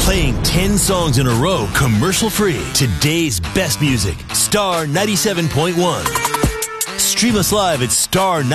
Playing 10 songs in a row, commercial-free. Today's best music, Star 97.1. Stream us live at Star